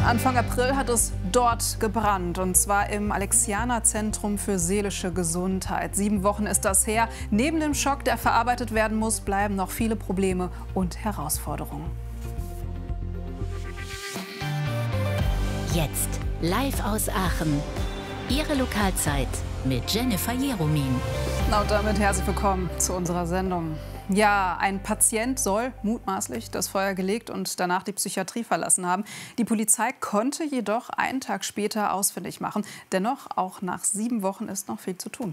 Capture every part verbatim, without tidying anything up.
Anfang April hat es dort gebrannt, und zwar im Alexianer-Zentrum für seelische Gesundheit. Sieben Wochen ist das her. Neben dem Schock, der verarbeitet werden muss, bleiben noch viele Probleme und Herausforderungen. Jetzt live aus Aachen. Ihre Lokalzeit mit Jennifer Jeromin. Na und damit herzlich willkommen zu unserer Sendung. Ja, ein Patient soll mutmaßlich das Feuer gelegt und danach die Psychiatrie verlassen haben. Die Polizei konnte jedoch einen Tag später ausfindig machen. Dennoch, auch nach sieben Wochen ist noch viel zu tun.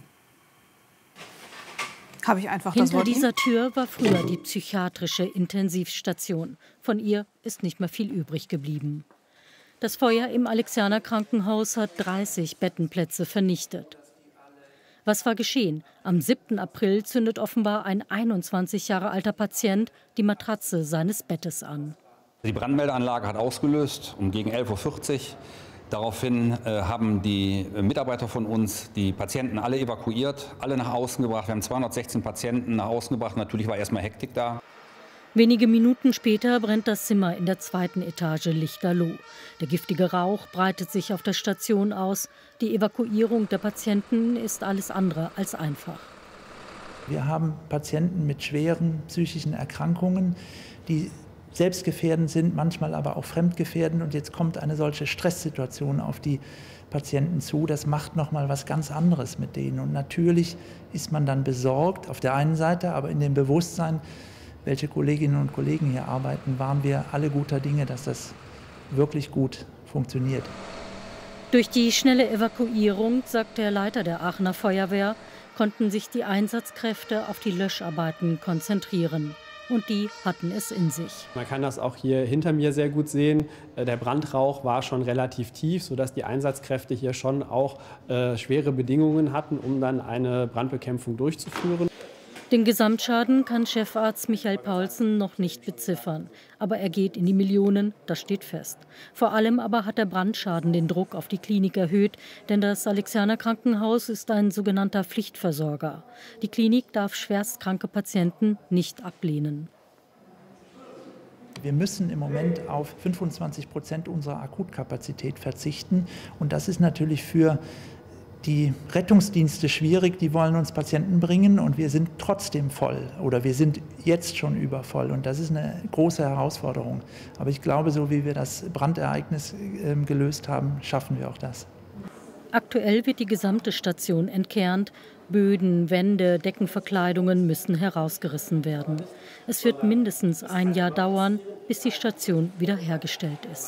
Habe ich einfach das Hinter Wort dieser Tür war früher die psychiatrische Intensivstation. Von ihr ist nicht mehr viel übrig geblieben. Das Feuer im Alexianer Krankenhaus hat dreißig Bettenplätze vernichtet. Was war geschehen? Am siebten April zündet offenbar ein einundzwanzig Jahre alter Patient die Matratze seines Bettes an. Die Brandmeldeanlage hat ausgelöst um gegen elf Uhr vierzig. Daraufhin äh, haben die Mitarbeiter von uns die Patienten alle evakuiert, alle nach außen gebracht. Wir haben zweihundertsechzehn Patienten nach außen gebracht. Natürlich war erstmal Hektik da. Wenige Minuten später brennt das Zimmer in der zweiten Etage lichterloh. Der giftige Rauch breitet sich auf der Station aus. Die Evakuierung der Patienten ist alles andere als einfach. Wir haben Patienten mit schweren psychischen Erkrankungen, die selbstgefährdend sind, manchmal aber auch fremdgefährdend. Und jetzt kommt eine solche Stresssituation auf die Patienten zu. Das macht noch mal was ganz anderes mit denen. Und natürlich ist man dann besorgt auf der einen Seite, aber in dem Bewusstsein, welche Kolleginnen und Kollegen hier arbeiten, waren wir alle guter Dinge, dass das wirklich gut funktioniert. Durch die schnelle Evakuierung, sagt der Leiter der Aachener Feuerwehr, konnten sich die Einsatzkräfte auf die Löscharbeiten konzentrieren. Und die hatten es in sich. Man kann das auch hier hinter mir sehr gut sehen. Der Brandrauch war schon relativ tief, sodass die Einsatzkräfte hier schon auch äh, schwere Bedingungen hatten, um dann eine Brandbekämpfung durchzuführen. Den Gesamtschaden kann Chefarzt Michael Paulsen noch nicht beziffern. Aber er geht in die Millionen, das steht fest. Vor allem aber hat der Brandschaden den Druck auf die Klinik erhöht, denn das Alexianer Krankenhaus ist ein sogenannter Pflichtversorger. Die Klinik darf schwerstkranke Patienten nicht ablehnen. Wir müssen im Moment auf fünfundzwanzig Prozent unserer Akutkapazität verzichten. Und das ist natürlich für die Rettungsdienste schwierig, die wollen uns Patienten bringen und wir sind trotzdem voll oder wir sind jetzt schon übervoll und das ist eine große Herausforderung. Aber ich glaube, so wie wir das Brandereignis äh, gelöst haben, schaffen wir auch das. Aktuell wird die gesamte Station entkernt. Böden, Wände, Deckenverkleidungen müssen herausgerissen werden. Es wird mindestens ein Jahr dauern, bis die Station wiederhergestellt ist.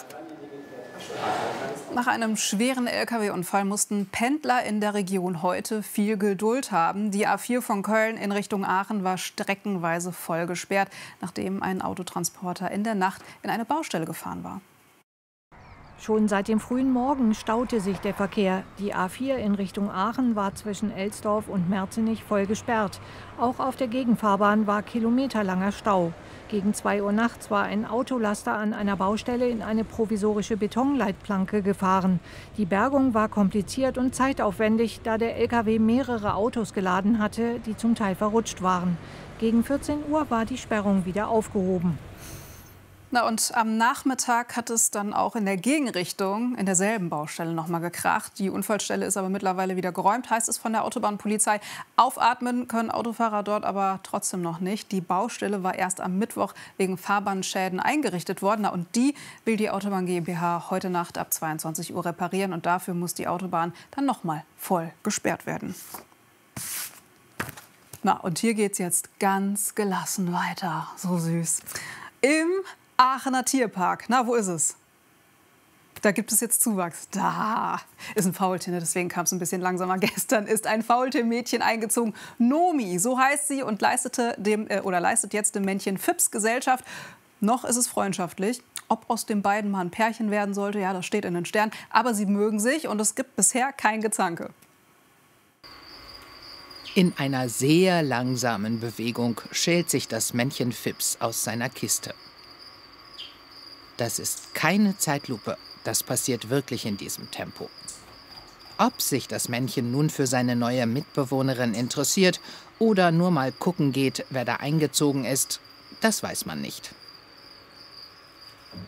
Nach einem schweren L K W-Unfall mussten Pendler in der Region heute viel Geduld haben. Die A vier von Köln in Richtung Aachen war streckenweise voll gesperrt, nachdem ein Autotransporter in der Nacht in eine Baustelle gefahren war. Schon seit dem frühen Morgen staute sich der Verkehr. Die A vier in Richtung Aachen war zwischen Elsdorf und Merzenich voll gesperrt. Auch auf der Gegenfahrbahn war kilometerlanger Stau. Gegen zwei Uhr nachts war ein Autolaster an einer Baustelle in eine provisorische Betonleitplanke gefahren. Die Bergung war kompliziert und zeitaufwendig, da der L K W mehrere Autos geladen hatte, die zum Teil verrutscht waren. Gegen vierzehn Uhr war die Sperrung wieder aufgehoben. Na und am Nachmittag hat es dann auch in der Gegenrichtung in derselben Baustelle noch mal gekracht. Die Unfallstelle ist aber mittlerweile wieder geräumt, heißt es von der Autobahnpolizei. Aufatmen können Autofahrer dort aber trotzdem noch nicht. Die Baustelle war erst am Mittwoch wegen Fahrbahnschäden eingerichtet worden. Na und die will die Autobahn GmbH heute Nacht ab zweiundzwanzig Uhr reparieren. Und dafür muss die Autobahn dann noch mal voll gesperrt werden. Na und hier geht es jetzt ganz gelassen weiter. So süß. Im Aachener Tierpark. Na, wo ist es? Da gibt es jetzt Zuwachs. Da ist ein Faultier, deswegen kam es ein bisschen langsamer. Gestern ist ein Faultiermädchen eingezogen. Nomi, so heißt sie, und leistete dem, äh, oder leistet jetzt dem Männchen Fips Gesellschaft. Noch ist es freundschaftlich. Ob aus den beiden mal ein Pärchen werden sollte, ja, das steht in den Sternen. Aber sie mögen sich und es gibt bisher kein Gezanke. In einer sehr langsamen Bewegung schält sich das Männchen Fips aus seiner Kiste. Das ist keine Zeitlupe, das passiert wirklich in diesem Tempo. Ob sich das Männchen nun für seine neue Mitbewohnerin interessiert oder nur mal gucken geht, wer da eingezogen ist, das weiß man nicht.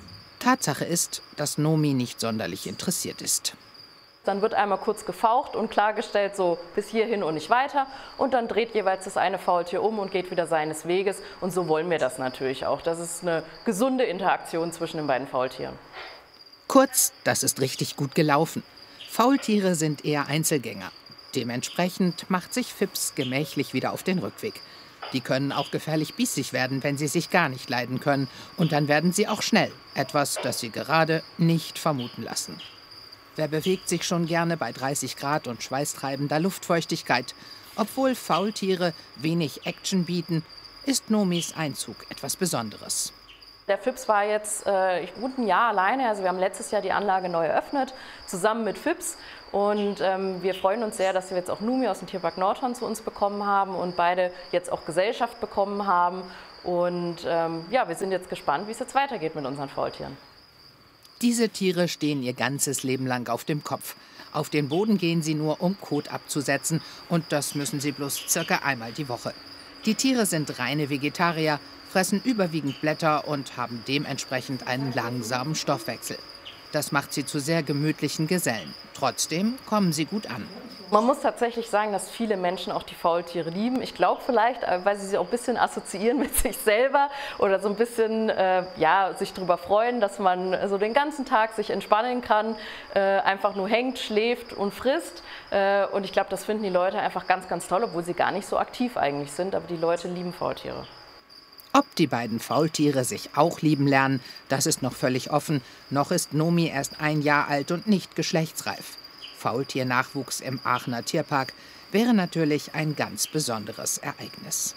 Tatsache ist, dass Nomi nicht sonderlich interessiert ist. Dann wird einmal kurz gefaucht und klargestellt, so bis hierhin und nicht weiter. Und dann dreht jeweils das eine Faultier um und geht wieder seines Weges. Und so wollen wir das natürlich auch. Das ist eine gesunde Interaktion zwischen den beiden Faultieren. Kurz, das ist richtig gut gelaufen. Faultiere sind eher Einzelgänger. Dementsprechend macht sich Fips gemächlich wieder auf den Rückweg. Die können auch gefährlich biesig werden, wenn sie sich gar nicht leiden können. Und dann werden sie auch schnell. Etwas, das sie gerade nicht vermuten lassen. Wer bewegt sich schon gerne bei dreißig Grad und schweißtreibender Luftfeuchtigkeit? Obwohl Faultiere wenig Action bieten, ist Nomis Einzug etwas Besonderes. Der Fips war jetzt äh, gut ein Jahr alleine. Also wir haben letztes Jahr die Anlage neu eröffnet, zusammen mit Fips. Und ähm, wir freuen uns sehr, dass wir jetzt auch Nomi aus dem Tierpark Nordhorn zu uns bekommen haben und beide jetzt auch Gesellschaft bekommen haben. Und ähm, ja, wir sind jetzt gespannt, wie es jetzt weitergeht mit unseren Faultieren. Diese Tiere stehen ihr ganzes Leben lang auf dem Kopf. Auf den Boden gehen sie nur, um Kot abzusetzen. Und das müssen sie bloß circa einmal die Woche. Die Tiere sind reine Vegetarier, fressen überwiegend Blätter und haben dementsprechend einen langsamen Stoffwechsel. Das macht sie zu sehr gemütlichen Gesellen. Trotzdem kommen sie gut an. Man muss tatsächlich sagen, dass viele Menschen auch die Faultiere lieben. Ich glaube vielleicht, weil sie sich auch ein bisschen assoziieren mit sich selber oder so ein bisschen äh, ja, sich darüber freuen, dass man so den ganzen Tag sich entspannen kann, äh, einfach nur hängt, schläft und frisst. Äh, und ich glaube, das finden die Leute einfach ganz, ganz toll, obwohl sie gar nicht so aktiv eigentlich sind. Aber die Leute lieben Faultiere. Ob die beiden Faultiere sich auch lieben lernen, das ist noch völlig offen. Noch ist Nomi erst ein Jahr alt und nicht geschlechtsreif. Faultiernachwuchs im Aachener Tierpark wäre natürlich ein ganz besonderes Ereignis.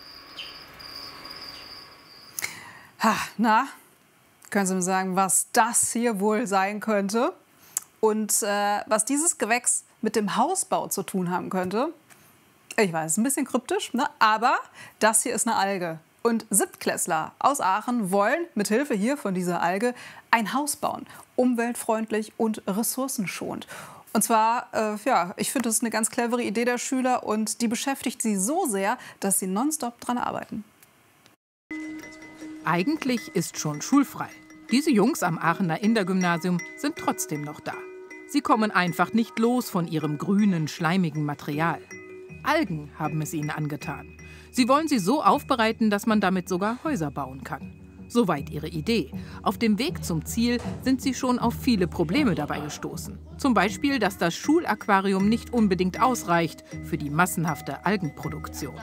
Ha, na, können Sie mir sagen, was das hier wohl sein könnte? Und äh, was dieses Gewächs mit dem Hausbau zu tun haben könnte? Ich weiß, es ist ein bisschen kryptisch, ne? Aber das hier ist eine Alge. Und Siebtklässler aus Aachen wollen mit Hilfe hier von dieser Alge ein Haus bauen. Umweltfreundlich und ressourcenschonend. Und zwar, äh, ja, ich finde, das ist eine ganz clevere Idee der Schüler und die beschäftigt sie so sehr, dass sie nonstop dran arbeiten. Eigentlich ist schon schulfrei. Diese Jungs am Aachener Indergymnasium sind trotzdem noch da. Sie kommen einfach nicht los von ihrem grünen, schleimigen Material. Algen haben es ihnen angetan. Sie wollen sie so aufbereiten, dass man damit sogar Häuser bauen kann. Soweit ihre Idee. Auf dem Weg zum Ziel sind sie schon auf viele Probleme dabei gestoßen. Zum Beispiel, dass das Schulaquarium nicht unbedingt ausreicht für die massenhafte Algenproduktion.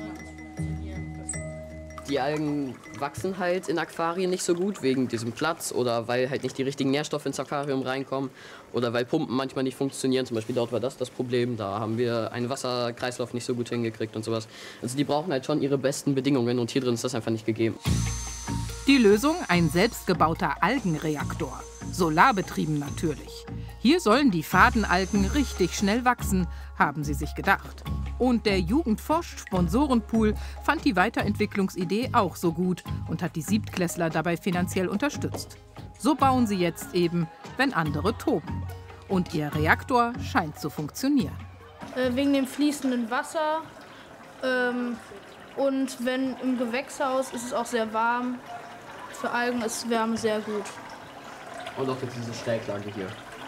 Die Algen wachsen halt in Aquarien nicht so gut wegen diesem Platz oder weil halt nicht die richtigen Nährstoffe ins Aquarium reinkommen oder weil Pumpen manchmal nicht funktionieren. Zum Beispiel dort war das das Problem, da haben wir einen Wasserkreislauf nicht so gut hingekriegt und sowas. Also die brauchen halt schon ihre besten Bedingungen und hier drin ist das einfach nicht gegeben. Die Lösung: ein selbstgebauter Algenreaktor. Solarbetrieben natürlich. Hier sollen die Fadenalgen richtig schnell wachsen, haben sie sich gedacht. Und der Jugendforscht-Sponsorenpool fand die Weiterentwicklungsidee auch so gut und hat die Siebtklässler dabei finanziell unterstützt. So bauen sie jetzt eben, wenn andere toben. Und ihr Reaktor scheint zu funktionieren. Äh, wegen dem fließenden Wasser. Ähm, und wenn im Gewächshaus ist es auch sehr warm. Für Algen ist Wärme sehr gut. Und auch jetzt diese Schräglage hier.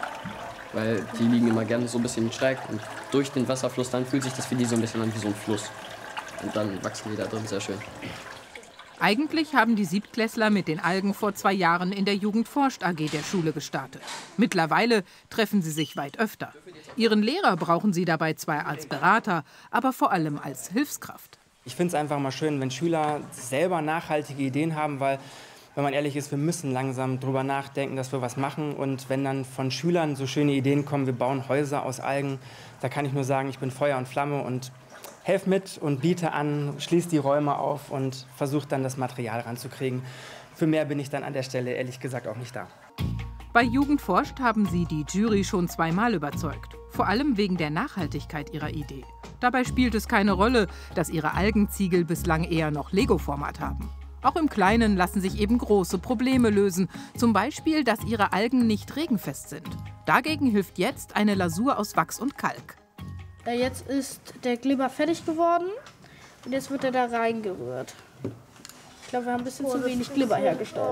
Weil die liegen immer gerne so ein bisschen schräg und durch den Wasserfluss dann fühlt sich das für die so ein bisschen an wie so ein Fluss. Und dann wachsen die da drin sehr schön. Eigentlich haben die Siebtklässler mit den Algen vor zwei Jahren in der Jugendforscht A G der Schule gestartet. Mittlerweile treffen sie sich weit öfter. Ihren Lehrer brauchen sie dabei zwar als Berater, aber vor allem als Hilfskraft. Ich finde es einfach mal schön, wenn Schüler selber nachhaltige Ideen haben, weil, wenn man ehrlich ist, wir müssen langsam drüber nachdenken, dass wir was machen. Und wenn dann von Schülern so schöne Ideen kommen, wir bauen Häuser aus Algen, da kann ich nur sagen, ich bin Feuer und Flamme und helfe mit und biete an, schließe die Räume auf und versuche dann das Material ranzukriegen. Für mehr bin ich dann an der Stelle ehrlich gesagt auch nicht da. Bei Jugendforscht haben sie die Jury schon zweimal überzeugt. Vor allem wegen der Nachhaltigkeit ihrer Idee. Dabei spielt es keine Rolle, dass ihre Algenziegel bislang eher noch Lego-Format haben. Auch im Kleinen lassen sich eben große Probleme lösen. Zum Beispiel, dass ihre Algen nicht regenfest sind. Dagegen hilft jetzt eine Lasur aus Wachs und Kalk. Ja, jetzt ist der Glibber fertig geworden und jetzt wird er da reingerührt. Ich glaube, wir haben ein bisschen oh, zu wenig Glibber hergestellt.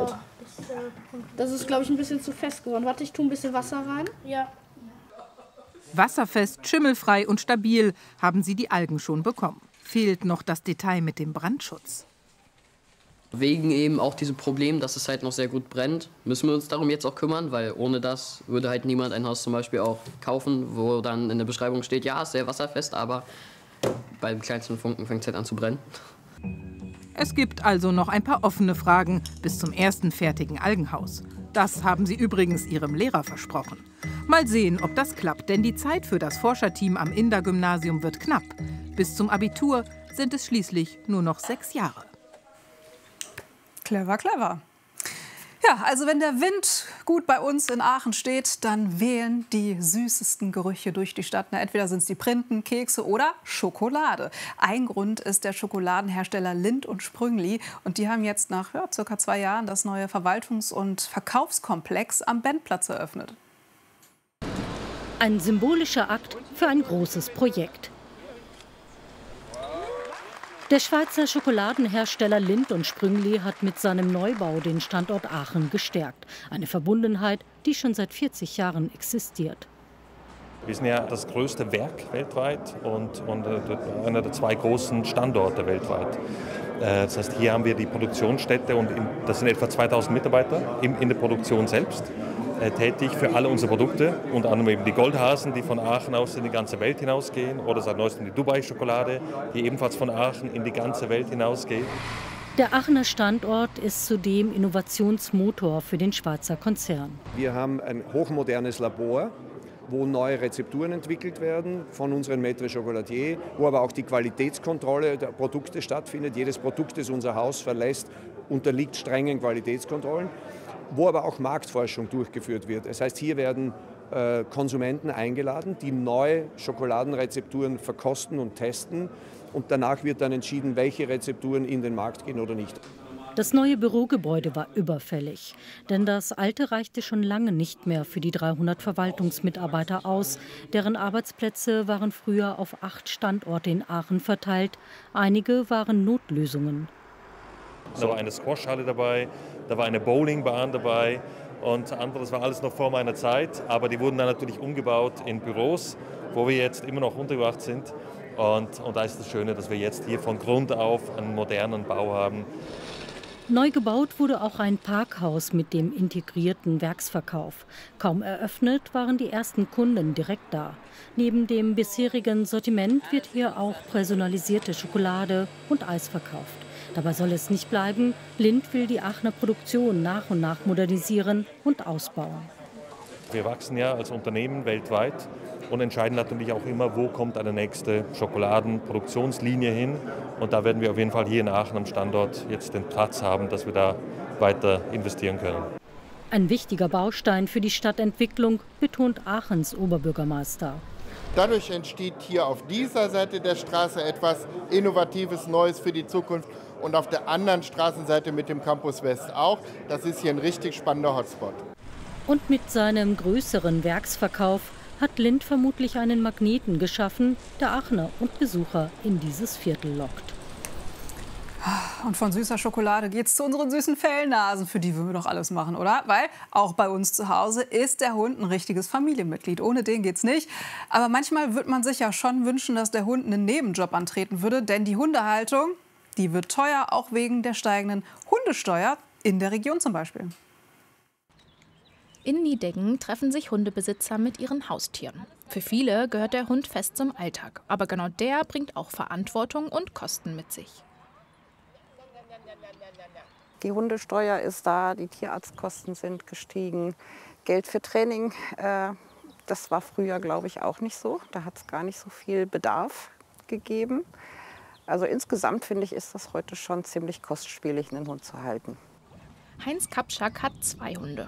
Das ist, glaube ich, ein bisschen zu fest geworden. Warte, ich tue ein bisschen Wasser rein. Ja. Wasserfest, schimmelfrei und stabil haben sie die Algen schon bekommen. Fehlt noch das Detail mit dem Brandschutz. Wegen eben auch diesem Problem, dass es halt noch sehr gut brennt, müssen wir uns darum jetzt auch kümmern, weil ohne das würde halt niemand ein Haus zum Beispiel auch kaufen, wo dann in der Beschreibung steht, ja, ist sehr wasserfest, aber beim kleinsten Funken fängt es halt an zu brennen. Es gibt also noch ein paar offene Fragen bis zum ersten fertigen Algenhaus. Das haben sie übrigens ihrem Lehrer versprochen. Mal sehen, ob das klappt, denn die Zeit für das Forscherteam am Indergymnasium wird knapp. Bis zum Abitur sind es schließlich nur noch sechs Jahre. Clever, clever. Ja, also wenn der Wind gut bei uns in Aachen steht, dann wehen die süßesten Gerüche durch die Stadt. Na, entweder sind es die Printen, Kekse oder Schokolade. Ein Grund ist der Schokoladenhersteller Lindt und Sprüngli. Und die haben jetzt nach ja, circa zwei Jahren das neue Verwaltungs- und Verkaufskomplex am Bendplatz eröffnet. Ein symbolischer Akt für ein großes Projekt. Der Schweizer Schokoladenhersteller Lindt und Sprüngli hat mit seinem Neubau den Standort Aachen gestärkt. Eine Verbundenheit, die schon seit vierzig Jahren existiert. Wir sind ja das größte Werk weltweit und, und einer der zwei großen Standorte weltweit. Das heißt, hier haben wir die Produktionsstätte und in, das sind etwa zweitausend Mitarbeiter in, in der Produktion selbst äh, tätig für alle unsere Produkte. Unter anderem eben die Goldhasen, die von Aachen aus in die ganze Welt hinausgehen, oder seit neuestem die Dubai-Schokolade, die ebenfalls von Aachen in die ganze Welt hinausgeht. Der Aachener Standort ist zudem Innovationsmotor für den Schweizer Konzern. Wir haben ein hochmodernes Labor, wo neue Rezepturen entwickelt werden von unseren Maîtres Chocolatiers, wo aber auch die Qualitätskontrolle der Produkte stattfindet. Jedes Produkt, das unser Haus verlässt, unterliegt strengen Qualitätskontrollen, wo aber auch Marktforschung durchgeführt wird. Das heißt, hier werden äh, Konsumenten eingeladen, die neue Schokoladenrezepturen verkosten und testen. Und danach wird dann entschieden, welche Rezepturen in den Markt gehen oder nicht. Das neue Bürogebäude war überfällig, denn das alte reichte schon lange nicht mehr für die dreihundert Verwaltungsmitarbeiter aus. Deren Arbeitsplätze waren früher auf acht Standorte in Aachen verteilt. Einige waren Notlösungen. Da war eine Squashhalle dabei, da war eine Bowlingbahn dabei und anderes war alles noch vor meiner Zeit. Aber die wurden dann natürlich umgebaut in Büros, wo wir jetzt immer noch untergebracht sind. Und, und da ist das Schöne, dass wir jetzt hier von Grund auf einen modernen Bau haben. Neu gebaut wurde auch ein Parkhaus mit dem integrierten Werksverkauf. Kaum eröffnet waren die ersten Kunden direkt da. Neben dem bisherigen Sortiment wird hier auch personalisierte Schokolade und Eis verkauft. Dabei soll es nicht bleiben. Lindt will die Aachener Produktion nach und nach modernisieren und ausbauen. Wir wachsen ja als Unternehmen weltweit und entscheiden natürlich auch immer, wo kommt eine nächste Schokoladenproduktionslinie hin. Und da werden wir auf jeden Fall hier in Aachen am Standort jetzt den Platz haben, dass wir da weiter investieren können. Ein wichtiger Baustein für die Stadtentwicklung, betont Aachens Oberbürgermeister. Dadurch entsteht hier auf dieser Seite der Straße etwas Innovatives, Neues für die Zukunft. Und auf der anderen Straßenseite mit dem Campus West auch. Das ist hier ein richtig spannender Hotspot. Und mit seinem größeren Werksverkauf hat Lindt vermutlich einen Magneten geschaffen, der Aachener und Besucher in dieses Viertel lockt. Und von süßer Schokolade geht's zu unseren süßen Fellnasen. Für die würden wir doch alles machen, oder? Weil auch bei uns zu Hause ist der Hund ein richtiges Familienmitglied. Ohne den geht's nicht. Aber manchmal würde man sich ja schon wünschen, dass der Hund einen Nebenjob antreten würde. Denn die Hundehaltung, die wird teuer, auch wegen der steigenden Hundesteuer in der Region zum Beispiel. In Niedeggen treffen sich Hundebesitzer mit ihren Haustieren. Für viele gehört der Hund fest zum Alltag. Aber genau der bringt auch Verantwortung und Kosten mit sich. Die Hundesteuer ist da, die Tierarztkosten sind gestiegen. Geld für Training, äh, das war früher, glaube ich, auch nicht so. Da hat es gar nicht so viel Bedarf gegeben. Also insgesamt, finde ich, ist das heute schon ziemlich kostspielig, einen Hund zu halten. Heinz Kapschak hat zwei Hunde.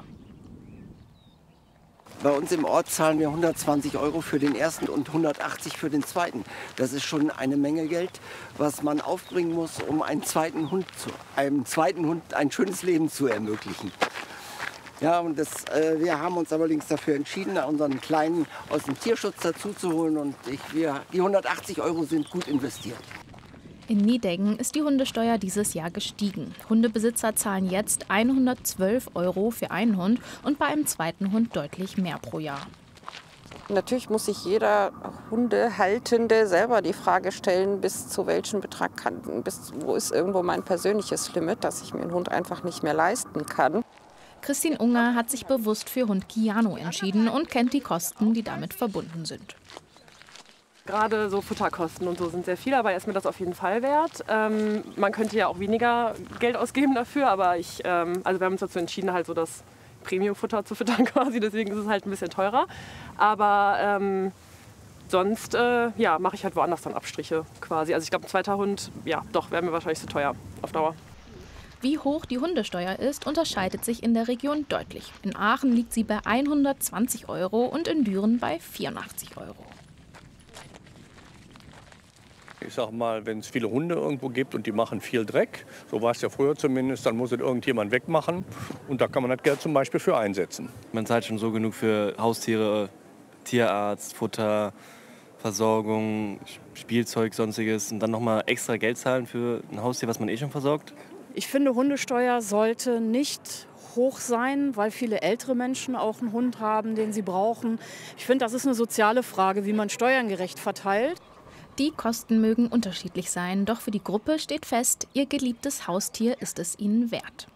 Bei uns im Ort zahlen wir hundertzwanzig Euro für den ersten und hundertachtzig für den zweiten. Das ist schon eine Menge Geld, was man aufbringen muss, um einen zweiten Hund zu, einem zweiten Hund ein schönes Leben zu ermöglichen. Ja, und das, äh, wir haben uns allerdings dafür entschieden, unseren Kleinen aus dem Tierschutz dazu zu holen. Und ich, wir, die hundertachtzig Euro sind gut investiert. In Nideggen ist die Hundesteuer dieses Jahr gestiegen. Hundebesitzer zahlen jetzt hundertzwölf Euro für einen Hund und bei einem zweiten Hund deutlich mehr pro Jahr. Natürlich muss sich jeder Hundehaltende selber die Frage stellen, bis zu welchem Betrag kann, bis wo ist irgendwo mein persönliches Limit, dass ich mir einen Hund einfach nicht mehr leisten kann. Christine Unger hat sich bewusst für Hund Kiano entschieden und kennt die Kosten, die damit verbunden sind. Gerade so Futterkosten und so sind sehr viel, aber ist mir das auf jeden Fall wert. Ähm, man könnte ja auch weniger Geld ausgeben dafür, aber ich, ähm, also wir haben uns dazu entschieden, halt so das Premium-Futter zu füttern quasi, deswegen ist es halt ein bisschen teurer. Aber ähm, sonst äh, ja, mache ich halt woanders dann Abstriche quasi. Also ich glaube, ein zweiter Hund, ja, doch, wäre mir wahrscheinlich zu teuer auf Dauer. Wie hoch die Hundesteuer ist, unterscheidet sich in der Region deutlich. In Aachen liegt sie bei hundertzwanzig Euro und in Düren bei vierundachtzig Euro. Ich sag mal, wenn es viele Hunde irgendwo gibt und die machen viel Dreck, so war es ja früher zumindest, dann muss es irgendjemand wegmachen und da kann man das Geld zum Beispiel für einsetzen. Man zahlt schon so genug für Haustiere, Tierarzt, Futter, Versorgung, Spielzeug, sonstiges und dann nochmal extra Geld zahlen für ein Haustier, was man eh schon versorgt. Ich finde, Hundesteuer sollte nicht hoch sein, weil viele ältere Menschen auch einen Hund haben, den sie brauchen. Ich finde, das ist eine soziale Frage, wie man Steuern gerecht verteilt. Die Kosten mögen unterschiedlich sein, doch für die Gruppe steht fest, ihr geliebtes Haustier ist es ihnen wert.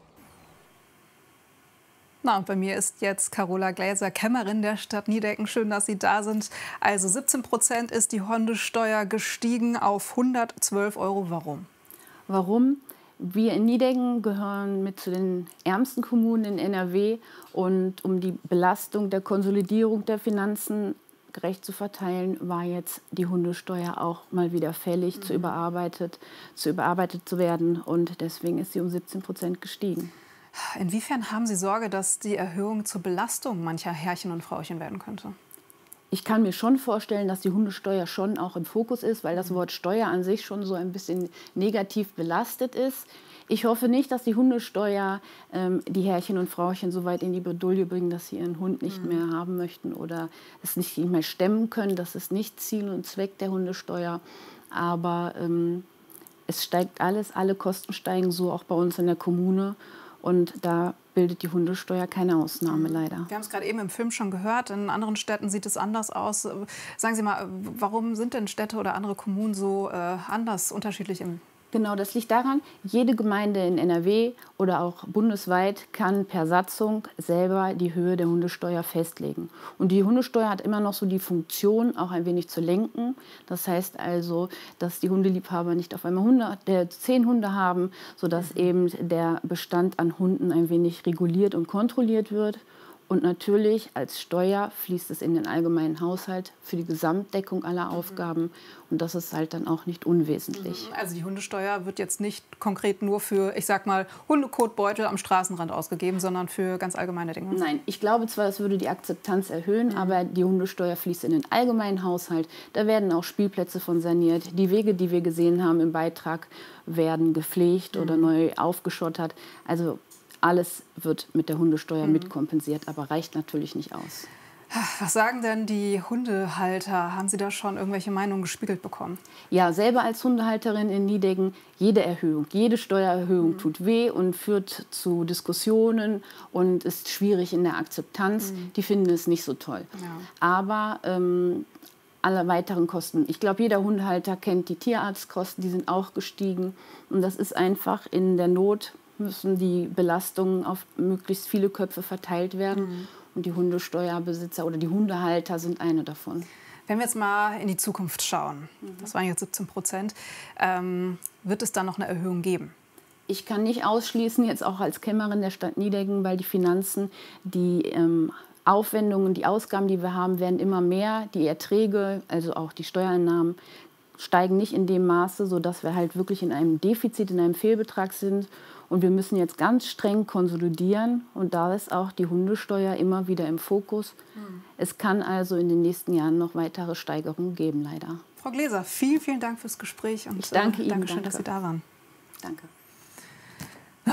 Na, und bei mir ist jetzt Carola Gläser, Kämmerin der Stadt Nideggen. Schön, dass Sie da sind. Also siebzehn Prozent ist die Hundesteuer gestiegen auf hundertzwölf Euro. Warum? Warum? Wir in Nideggen gehören mit zu den ärmsten Kommunen in N R W. Und um die Belastung der Konsolidierung der Finanzen gerecht zu verteilen, war jetzt die Hundesteuer auch mal wieder fällig, mhm. zu, überarbeitet, zu überarbeitet zu werden. Und deswegen ist sie um siebzehn Prozent gestiegen. Inwiefern haben Sie Sorge, dass die Erhöhung zur Belastung mancher Herrchen und Frauchen werden könnte? Ich kann mir schon vorstellen, dass die Hundesteuer schon auch im Fokus ist, weil das Wort Steuer an sich schon so ein bisschen negativ belastet ist. Ich hoffe nicht, dass die Hundesteuer ähm, die Herrchen und Frauchen so weit in die Bredouille bringen, dass sie ihren Hund nicht mehr haben möchten oder es nicht mehr stemmen können. Das ist nicht Ziel und Zweck der Hundesteuer. Aber ähm, es steigt alles, alle Kosten steigen so auch bei uns in der Kommune. Und da bildet die Hundesteuer keine Ausnahme, leider. Wir haben es gerade eben im Film schon gehört. In anderen Städten sieht es anders aus. Sagen Sie mal, warum sind denn Städte oder andere Kommunen so äh, anders, unterschiedlich im Genau, das liegt daran, jede Gemeinde in N R W oder auch bundesweit kann per Satzung selber die Höhe der Hundesteuer festlegen. Und die Hundesteuer hat immer noch so die Funktion, auch ein wenig zu lenken. Das heißt also, dass die Hundeliebhaber nicht auf einmal hundert, äh, zehn Hunde haben, sodass eben der Bestand an Hunden ein wenig reguliert und kontrolliert wird. Und natürlich als Steuer fließt es in den allgemeinen Haushalt für die Gesamtdeckung aller Aufgaben. Und das ist halt dann auch nicht unwesentlich. Also die Hundesteuer wird jetzt nicht konkret nur für, ich sag mal, Hundekotbeutel am Straßenrand ausgegeben, sondern für ganz allgemeine Dinge? Nein, ich glaube zwar, es würde die Akzeptanz erhöhen, mhm. aber die Hundesteuer fließt in den allgemeinen Haushalt. Da werden auch Spielplätze von saniert. Die Wege, die wir gesehen haben im Beitrag, werden gepflegt mhm. oder neu aufgeschottert. Also alles wird mit der Hundesteuer mhm. mitkompensiert, aber reicht natürlich nicht aus. Was sagen denn die Hundehalter? Haben Sie da schon irgendwelche Meinungen gespiegelt bekommen? Ja, selber als Hundehalterin in Nideggen, jede Erhöhung, jede Steuererhöhung mhm. tut weh und führt zu Diskussionen und ist schwierig in der Akzeptanz. Mhm. Die finden es nicht so toll. Ja. Aber ähm, alle weiteren Kosten. Ich glaube, jeder Hundehalter kennt die Tierarztkosten, die sind auch gestiegen. Und das ist einfach in der Not, müssen die Belastungen auf möglichst viele Köpfe verteilt werden. Mhm. Und die Hundesteuerbesitzer oder die Hundehalter sind eine davon. Wenn wir jetzt mal in die Zukunft schauen, mhm. das waren jetzt siebzehn Prozent, ähm, wird es da noch eine Erhöhung geben? Ich kann nicht ausschließen, jetzt auch als Kämmerin der Stadt Nideggen, weil die Finanzen, die ähm, Aufwendungen, die Ausgaben, die wir haben, werden immer mehr. Die Erträge, also auch die Steuereinnahmen, steigen nicht in dem Maße, sodass wir halt wirklich in einem Defizit, in einem Fehlbetrag sind. Und wir müssen jetzt ganz streng konsolidieren. Und da ist auch die Hundesteuer immer wieder im Fokus. Mhm. Es kann also in den nächsten Jahren noch weitere Steigerungen geben, leider. Frau Gläser, vielen, vielen Dank fürs Gespräch. Und ich danke äh, Ihnen. Dankeschön, danke. dass Sie da waren. Danke. Ja,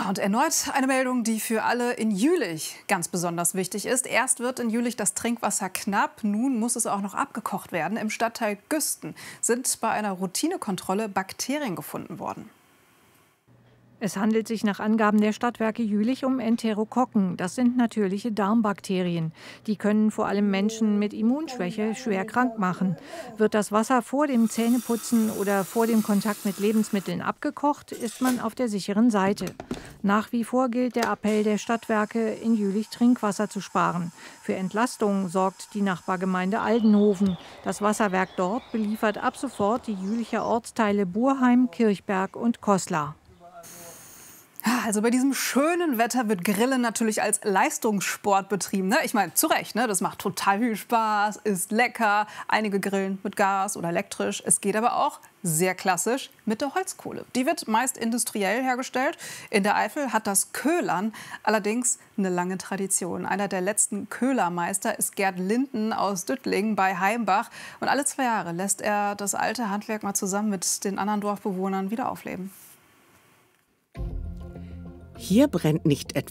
Ja, und erneut eine Meldung, die für alle in Jülich ganz besonders wichtig ist. Erst wird in Jülich das Trinkwasser knapp, nun muss es auch noch abgekocht werden. Im Stadtteil Güsten sind bei einer Routinekontrolle Bakterien gefunden worden. Es handelt sich nach Angaben der Stadtwerke Jülich um Enterokokken. Das sind natürliche Darmbakterien. Die können vor allem Menschen mit Immunschwäche schwer krank machen. Wird das Wasser vor dem Zähneputzen oder vor dem Kontakt mit Lebensmitteln abgekocht, ist man auf der sicheren Seite. Nach wie vor gilt der Appell der Stadtwerke, in Jülich Trinkwasser zu sparen. Für Entlastung sorgt die Nachbargemeinde Aldenhoven. Das Wasserwerk dort beliefert ab sofort die Jülicher Ortsteile Burheim, Kirchberg und Koslar. Also bei diesem schönen Wetter wird Grillen natürlich als Leistungssport betrieben. Ne? Ich meine, zu Recht, ne? Das macht total viel Spaß, ist lecker. Einige grillen mit Gas oder elektrisch. Es geht aber auch sehr klassisch mit der Holzkohle. Die wird meist industriell hergestellt. In der Eifel hat das Köhlern allerdings eine lange Tradition. Einer der letzten Köhlermeister ist Gerd Linden aus Düttlingen bei Heimbach. Und alle zwei Jahre lässt er das alte Handwerk mal zusammen mit den anderen Dorfbewohnern wieder aufleben. Hier brennt nicht etwa